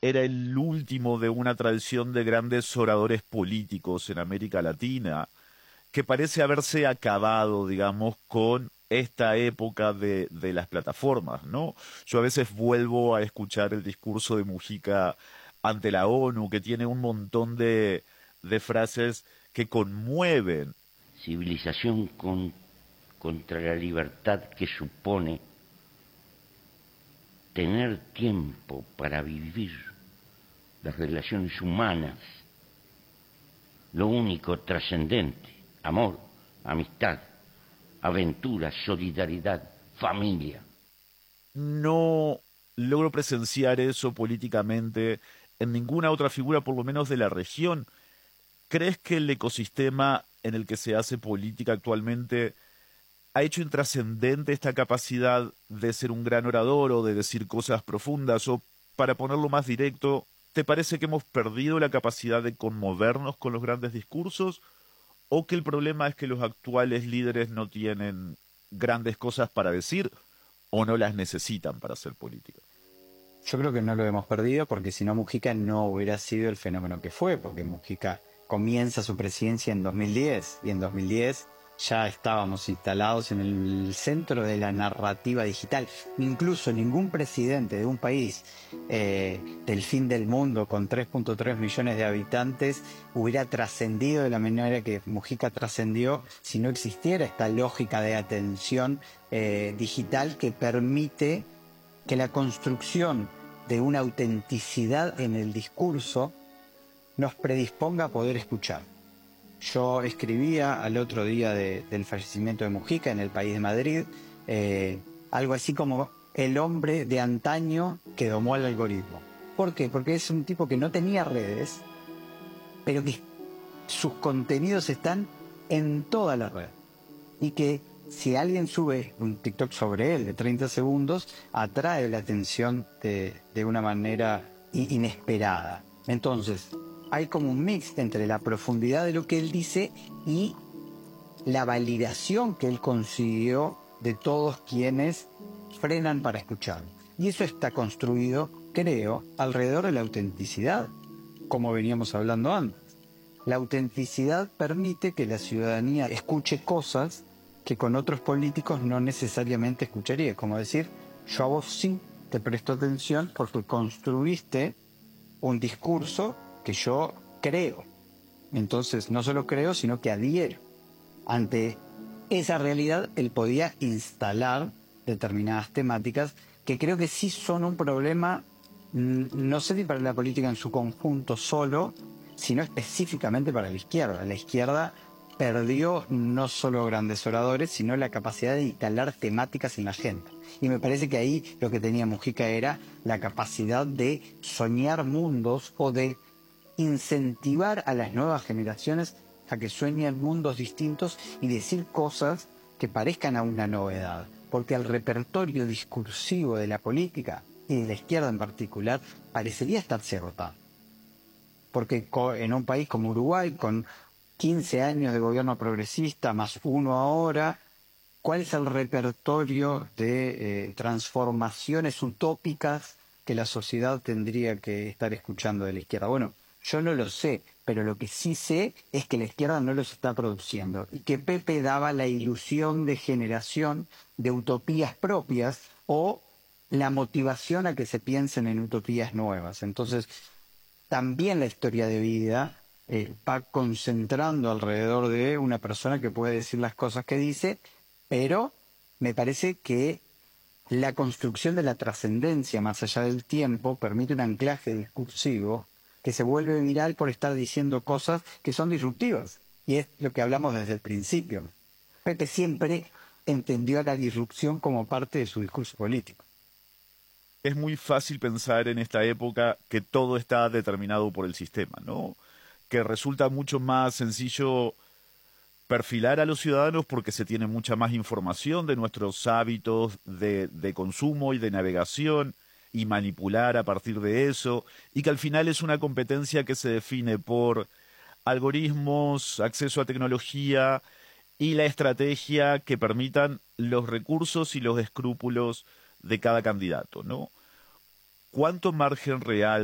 era el último de una tradición de grandes oradores políticos en América Latina, que parece haberse acabado, digamos, con esta época de las plataformas, ¿no? Yo a veces vuelvo a escuchar el discurso de Mujica ante la ONU, que tiene un montón de frases que conmueven. Civilización contra la libertad que supone tener tiempo para vivir las relaciones humanas, lo único trascendente, amor, amistad, aventura, solidaridad, familia. No logro presenciar eso políticamente en ninguna otra figura, por lo menos de la región. ¿Crees que el ecosistema en el que se hace política actualmente ha hecho intrascendente esta capacidad de ser un gran orador o de decir cosas profundas? O, para ponerlo más directo, ¿te parece que hemos perdido la capacidad de conmovernos con los grandes discursos? ¿O que el problema es que los actuales líderes no tienen grandes cosas para decir o no las necesitan para hacer política? Yo creo que no lo hemos perdido porque si no Mujica no hubiera sido el fenómeno que fue, porque Mujica comienza su presidencia en 2010 y en 2010 ya estábamos instalados en el centro de la narrativa digital. Incluso ningún presidente de un país del fin del mundo con 3.3 millones de habitantes hubiera trascendido de la manera que Mujica trascendió si no existiera esta lógica de atención digital que permite que la construcción de una autenticidad en el discurso nos predisponga a poder escuchar. Yo escribía al otro día del fallecimiento de Mujica en El País de Madrid, algo así como el hombre de antaño que domó el algoritmo. ¿Por qué? Porque es un tipo que no tenía redes, pero que sus contenidos están en toda la red. Y que si alguien sube un TikTok sobre él de 30 segundos, atrae la atención de una manera inesperada. Entonces, hay como un mix entre la profundidad de lo que él dice y la validación que él consiguió de todos quienes frenan para escuchar. Y eso está construido, creo, alrededor de la autenticidad, como veníamos hablando antes. La autenticidad permite que la ciudadanía escuche cosas que con otros políticos no necesariamente escucharía. Como decir, yo a vos sí te presto atención porque construiste un discurso que yo creo. Entonces, no solo creo, sino que adhiero. Ante esa realidad, él podía instalar determinadas temáticas que creo que sí son un problema, no sé si para la política en su conjunto solo, sino específicamente para la izquierda. La izquierda perdió no solo grandes oradores, sino la capacidad de instalar temáticas en la agenda. Y me parece que ahí lo que tenía Mujica era la capacidad de soñar mundos o de incentivar a las nuevas generaciones a que sueñen mundos distintos y decir cosas que parezcan a una novedad. Porque el repertorio discursivo de la política, y de la izquierda en particular, parecería estarse agotado. Porque en un país como Uruguay, con 15 años de gobierno progresista, más uno ahora, ¿cuál es el repertorio de transformaciones utópicas que la sociedad tendría que estar escuchando de la izquierda? Bueno, yo no lo sé, pero lo que sí sé es que la izquierda no los está produciendo y que Pepe daba la ilusión de generación de utopías propias o la motivación a que se piensen en utopías nuevas. Entonces, también la historia de vida va concentrando alrededor de una persona que puede decir las cosas que dice, pero me parece que la construcción de la trascendencia más allá del tiempo permite un anclaje discursivo que se vuelve viral por estar diciendo cosas que son disruptivas. Y es lo que hablamos desde el principio. Pepe siempre entendió a la disrupción como parte de su discurso político. Es muy fácil pensar en esta época que todo está determinado por el sistema, ¿no? Que resulta mucho más sencillo perfilar a los ciudadanos porque se tiene mucha más información de nuestros hábitos de consumo y de navegación y manipular a partir de eso, y que al final es una competencia que se define por algoritmos, acceso a tecnología y la estrategia que permitan los recursos y los escrúpulos de cada candidato, ¿no? ¿Cuánto margen real